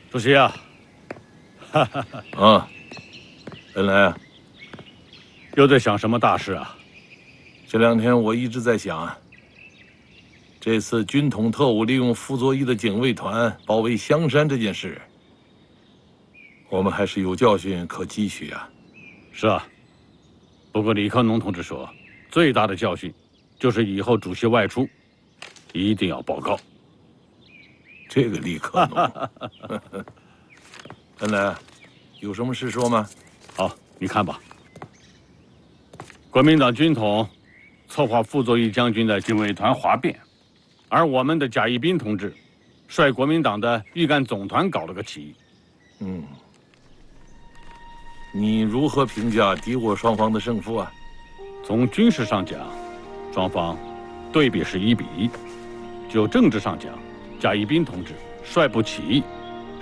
主席啊， 啊，本来啊， 又在想什么大事啊？ 这2天我一直在想，这次军统特务利用傅作义的警卫团包围香山这件事，我们还是有教训可汲取啊。 是啊，不过李克农同志说，最大的教训就是以后主席外出一定要报告。 这个李克农，本来有什么事说吗？ 好，你看吧。国民党军统策划傅作义将军的警卫团哗变，而我们的贾义斌同志率国民党的预干总团搞了个起义。 你如何评价敌我双方的胜负啊？ 从军事上讲，双方对比是1比1；就政治上讲，贾义斌同志率部起义